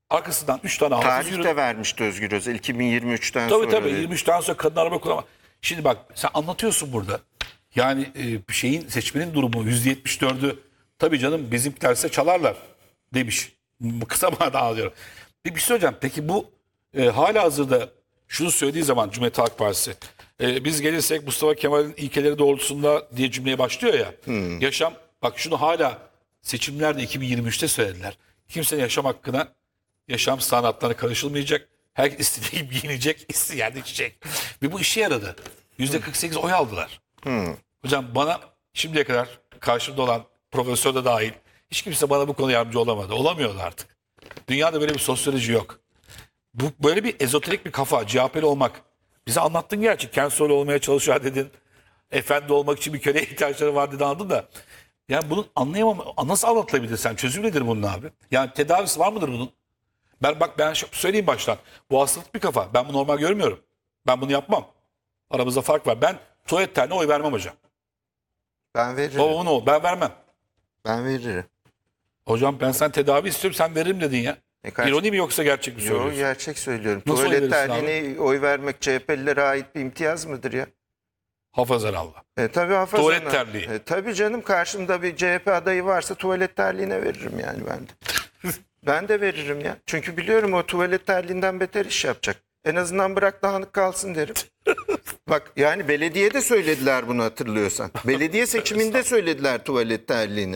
Arkasından 3 tane hafız Tarih yürüdü. de vermişti Özgür Özel 2023'ten Tabii sonra. tabii 23'ten sonra kadın araba kullanma. Şimdi bak sen anlatıyorsun burada. Yani seçmenin durumu %74'ü tabii canım bizimkilerse çalarlar demiş. Kısa manada alıyorum. Bir şey söyleyeceğim. Peki bu hala hazırda şunu söylediği zaman Cumhuriyet Halk Partisi biz gelirsek Mustafa Kemal'in ilkeleri doğrultusunda diye cümleye başlıyor ya. Yaşam bak şunu hala seçimlerde 2023'te söylediler. Kimsenin yaşam hakkına yaşam standartlarına karışılmayacak. Herkes istediği gibi giyinecek, istediği yerde içecek. Ve bu işe yaradı. %48 oy aldılar. Hocam bana şimdiye kadar karşımda olan profesör de dahil hiç kimse bana bu konuda yardımcı olamadı. Olamıyordu artık. Dünyada böyle bir sosyoloji yok. Bu böyle bir ezoterik bir kafa, CHP'li olmak. Bize anlattın gerçi. Kensoğlu olmaya çalışıyor dedin. Efendi olmak için bir köleye ihtiyaçları var dedin anladın da. Yani bunu anlayamam. Nasıl anlatılabilir sen? Çözüm nedir bunun abi? Yani tedavisi var mıdır bunun? Ben söyleyeyim baştan. Bu hastalık bir kafa. Ben bunu normal görmüyorum. Ben bunu yapmam. Aramızda fark var. Ben tuvalet terliğine oy vermem hocam. Ben veririm. Babamın oğlu. Ben vermem. Ben veririm. Hocam ben sen tedavi istiyorum sen veririm dedin ya. İroni mi yoksa gerçek mi Yok, söylüyorsun? gerçek söylüyorum. Nasıl oy Tuvalet verirsin terliğine oy vermek CHP'lilere ait bir imtiyaz mıdır ya? Hafazan Allah. Tabii hafızana. Tuvalet terliği. Tabii canım karşımda bir CHP adayı varsa tuvalet terliğine veririm yani ben de. Ben de veririm ya. Çünkü biliyorum o tuvalet terliğinden beter iş yapacak. En azından bırak dağınık kalsın derim. Bak yani belediyede söylediler bunu hatırlıyorsan. Belediye seçiminde söylediler tuvalet terliğini.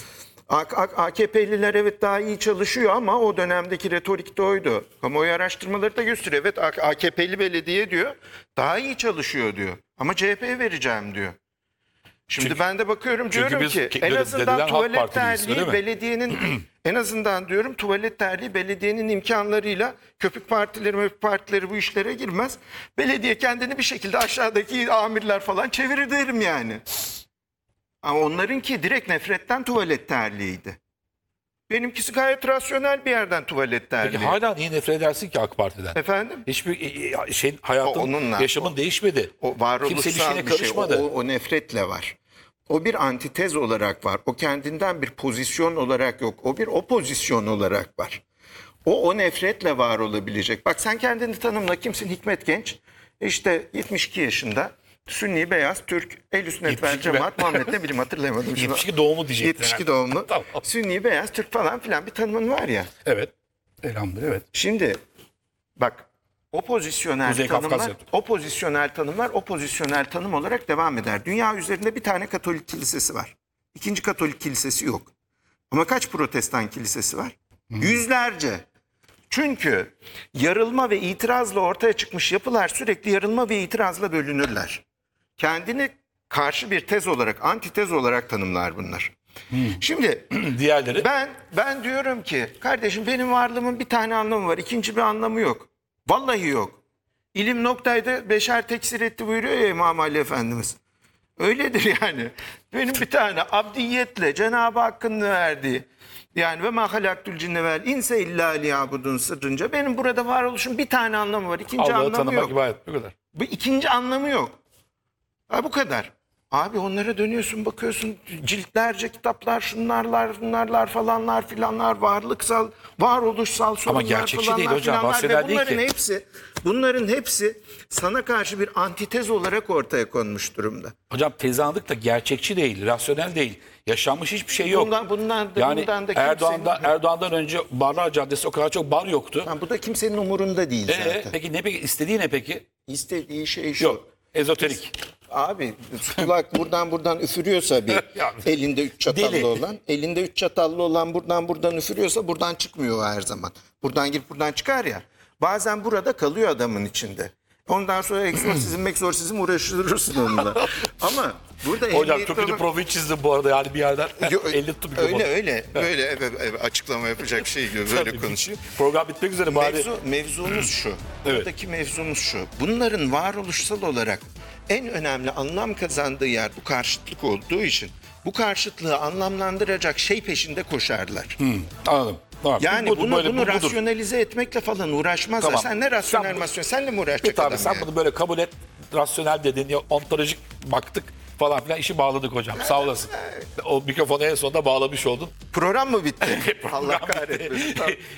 AKP'liler evet daha iyi çalışıyor ama o dönemdeki retorik de oydu. Kamuoyu araştırmaları da gösteriyor. Evet AKP'li belediye diyor daha iyi çalışıyor diyor. Ama CHP'ye vereceğim diyor. Şimdi ben de bakıyorum diyorum biz ki en dediler azından Halk tuvalet Partiliyiz, öyle terliği mi? belediyenin en azından diyorum tuvalet terliği belediyenin imkanlarıyla köpük partileri bu işlere girmez. Belediye kendini bir şekilde aşağıdaki amirler falan çevirir derim yani. Ama onlarınki direkt nefretten tuvalet terliğiydi. Benimkisi gayet rasyonel bir yerden tuvalet terliği. Peki hala niye nefret edersin ki AK Parti'den? Efendim? Hiçbir hayatın, Onunla, yaşamın değişmedi. O varoluşsal Kimse ilişkine bir şey. karışmadı. O nefretle var. O bir antitez olarak var. O kendinden bir pozisyon olarak yok. O bir opozisyon olarak var. O nefretle var olabilecek. Bak sen kendini tanımla. Kimsin? Hikmet Genç. İşte 72 yaşında. Sünni, beyaz, Türk, el sünnet vel 72 cemaat, Muhammed ne bileyim hatırlayamadım. Şunu. 72 doğumlu diyecekler. 72 doğumlu. Tamam. Sünni, beyaz, Türk falan filan bir tanımın var ya. Evet. Elhamdülillah evet. Şimdi bak opozisyonel Kuzey tanımlar, Kafkasya. opozisyonel tanım olarak devam eder. Dünya üzerinde bir tane Katolik kilisesi var. İkinci Katolik kilisesi yok. Ama kaç Protestan kilisesi var? Yüzlerce. Çünkü yarılma ve itirazla ortaya çıkmış yapılar sürekli yarılma ve itirazla bölünürler. Kendini karşı bir tez olarak, antitez olarak tanımlar bunlar. Şimdi Diğerleri ben diyorum ki kardeşim benim varlığımın bir tane anlamı var. İkinci bir anlamı yok. Vallahi yok. İlim noktayda beşer teksir etti buyuruyor ya İmam Ali Efendimiz. Öyledir yani. Benim bir tane abdiyetle Cenab-ı Hakk'ın verdiği yani ve ma halaktul cinne vel inse illa liyabudun sırrınca benim burada varoluşum bir tane anlamı var. İkinci Allah'ı anlamı tanımak yok. ibadet. Bu kadar. Bu ikinci anlamı yok. Ha bu kadar. Abi onlara dönüyorsun bakıyorsun ciltlerce kitaplar şunlarlar bunlarlar falanlar filanlar varlıksal varoluşsal sorunlar gerçekçi falanlar değil hocam, filanlar bahseder ve değil ki. bunların hepsi sana karşı bir antitez olarak ortaya konmuş durumda. Hocam tezahürlük da gerçekçi değil, rasyonel değil. Yaşanmış hiçbir şey yok. Bundan da Yani kimsenin- Erdoğan'dan önce Barlar Caddesi o kadar çok bar yoktu. Ha, bu da kimsenin umurunda değil zaten. Peki istediği ne peki? İstediği şey şu. Yok. Ezoterik. Abi kulak buradan üfürüyorsa bir Ya, elinde 3 çatallı deli. olan, elinde 3 çatallı olan buradan üfürüyorsa buradan çıkmıyor o her zaman. Buradan girip buradan çıkar ya. Bazen burada kalıyor adamın içinde. Ondan sonra egzorsizm uğraştırırsın onunla. Ama burada Hocam ehliyet çok kötü olan- profil çizdim bu arada yani bir yerden. Yo, 50 tuttu mikrofonu. öyle evet, açıklama yapacak şey gibi böyle konuşuyor. Program bitmek üzere bari. Mevzumuz şu. Evet. Buradaki mevzumuz şu. Bunların varoluşsal olarak en önemli anlam kazandığı yer bu karşıtlık olduğu için bu karşıtlığı anlamlandıracak şey peşinde koşarlar. Anladım. Tamam. Yani Budur, bunu böyle, budur. rasyonalize etmekle falan uğraşmazlar. Tamam. Sen ne rasyonel Sen bunu- senle mi uğraşacak Tabii adam sen yani? bunu böyle kabul et. Rasyonel dedin ya ontolojik baktık falan filan işi bağladık hocam. Sağ olasın. O mikrofonu en sonunda bağlamış oldun. Program mı bitti? Allah Program kahretmesin. Tamam.